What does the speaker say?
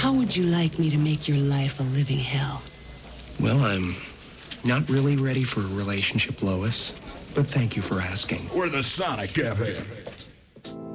How would you like me to make your life a living hell? Well, I'm not really ready for a relationship, Lois, but thank you for asking. We're the Sonic Cafe.